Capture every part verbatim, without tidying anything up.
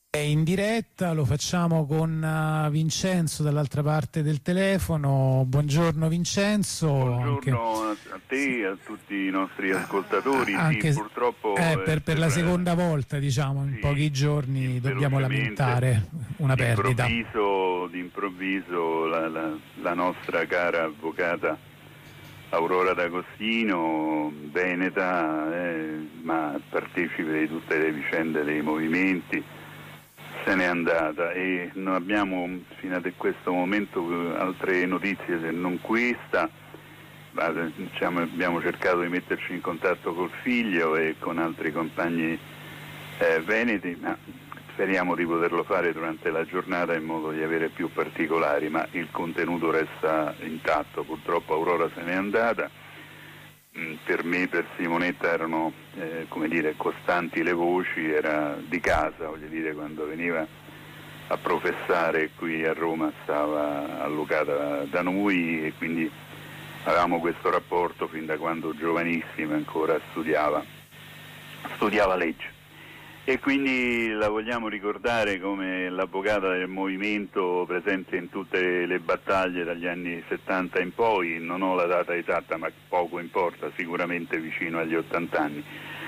È in diretta, lo facciamo con uh, Vincenzo dall'altra parte del telefono. Buongiorno Vincenzo. Buongiorno anche... a te e a tutti i nostri ascoltatori. Anche... Sì, purtroppo eh, per, per la seconda volta, diciamo, in sì, pochi giorni dobbiamo lamentare una perdita. D'improvviso, d'improvviso la, la, la nostra cara avvocata Aurora D'Agostino, veneta, eh, ma partecipe di tutte le vicende dei movimenti, se n'è andata e non abbiamo fino a questo momento altre notizie se non questa. Diciamo, abbiamo cercato di metterci in contatto col figlio e con altri compagni eh, veneti, ma speriamo di poterlo fare durante la giornata in modo di avere più particolari, ma il contenuto resta intatto. Purtroppo Aurora se n'è andata. Per me, per Simonetta erano eh, come dire, costanti le voci, era di casa, voglio dire, quando veniva a professare qui a Roma stava allocata da noi e quindi avevamo questo rapporto fin da quando giovanissima ancora studiava, studiava legge. E quindi la vogliamo ricordare come l'avvocata del movimento presente in tutte le battaglie dagli anni settanta in poi, non ho la data esatta ma poco importa, sicuramente vicino agli ottanta anni,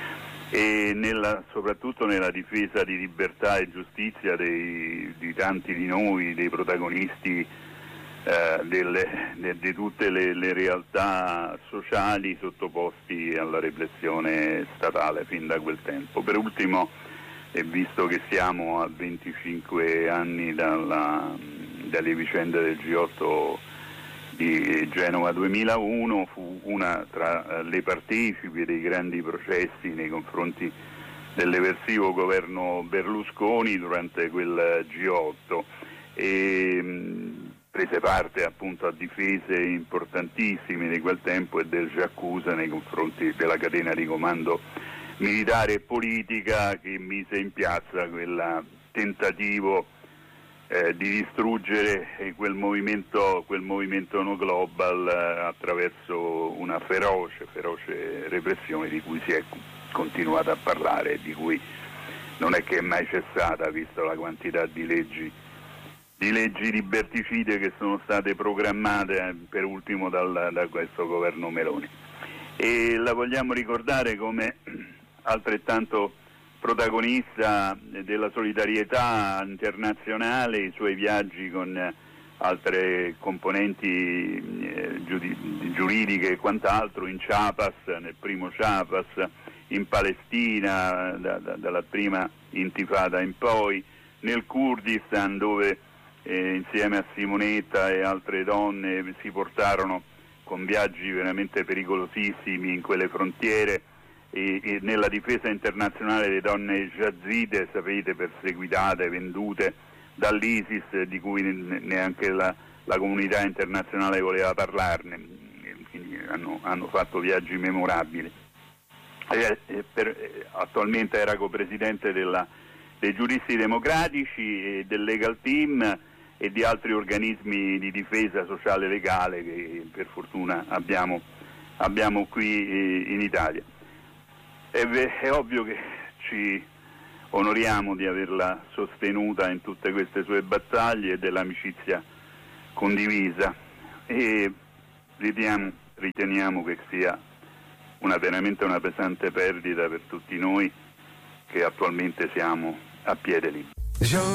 e nella, soprattutto nella difesa di libertà e giustizia dei, di tanti di noi, dei protagonisti eh, delle, de, di tutte le, le realtà sociali sottoposti alla repressione statale fin da quel tempo. Per ultimo, e visto che siamo a venticinque anni dalla, dalle vicende del G otto di Genova duemilauno, fu una tra le partecipi dei grandi processi nei confronti dell'eversivo governo Berlusconi durante quel G otto e mh, prese parte appunto a difese importantissime di quel tempo e del Giaccusa nei confronti della catena di comando militare e politica che mise in piazza quel tentativo eh, di distruggere quel movimento, quel movimento no global eh, attraverso una feroce, feroce repressione di cui si è continuato a parlare e di cui non è che è mai cessata, visto la quantità di leggi di leggi liberticide che sono state programmate eh, per ultimo dal, da questo governo Meloni. E la vogliamo ricordare come altrettanto protagonista della solidarietà internazionale, i suoi viaggi con altre componenti eh, giudi- giuridiche e quant'altro, in Chiapas, nel primo Chiapas, in Palestina, da, da, dalla prima intifada in poi, nel Kurdistan dove eh, insieme a Simonetta e altre donne si portarono con viaggi veramente pericolosissimi in quelle frontiere e, e nella difesa internazionale delle donne yazide, sapete, perseguitate, vendute dall'ISIS, di cui neanche la, la comunità internazionale voleva parlarne, quindi hanno, hanno fatto viaggi memorabili. E, e per, attualmente era copresidente della, dei giuristi democratici e del Legal Team e di altri organismi di difesa sociale legale che per fortuna abbiamo, abbiamo qui in Italia. È, è ovvio che ci onoriamo di averla sostenuta in tutte queste sue battaglie e dell'amicizia condivisa e riteniamo, riteniamo che sia una, veramente una pesante perdita per tutti noi che attualmente siamo a piede libero.